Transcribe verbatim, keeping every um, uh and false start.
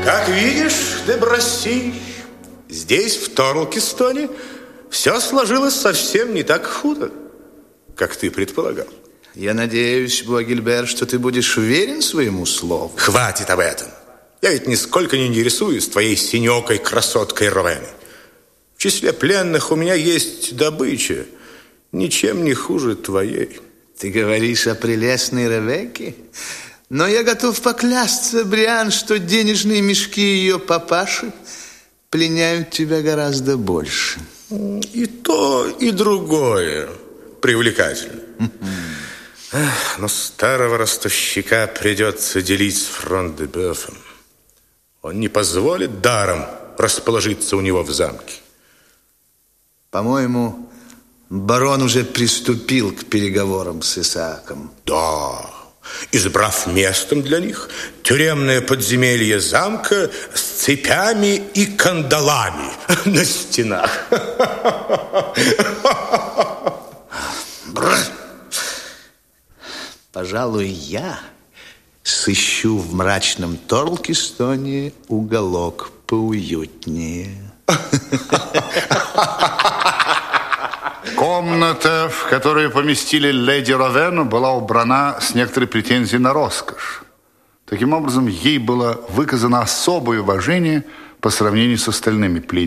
Как видишь, Дебросси, здесь, в Торлкистоне, все сложилось совсем не так худо, как ты предполагал. Я надеюсь, Буагильбер, что ты будешь уверен своему слову. Хватит об этом. Я ведь нисколько не интересуюсь твоей синекой красоткой Ровены. В числе пленных у меня есть добыча, ничем не хуже твоей. Ты говоришь о прелестной Ревекке? Но я готов поклясться, Бриан, что денежные мешки ее папаши пленяют тебя гораздо больше. И то, и другое привлекательно. Эх, но старого ростовщика придется делить с Фрон-де-Бёфом. Он не позволит даром расположиться у него в замке. По-моему, барон уже приступил к переговорам с Исааком. Да, избрав местом для них тюремное подземелье замка с цепями и кандалами на стенах. Пожалуй, я сыщу в мрачном Торлкистоне уголок поуютнее. Комната, в которую поместили леди Ровену, была убрана с некоторой претензией на роскошь. Таким образом, ей было выказано особое уважение по сравнению с остальными пленниками.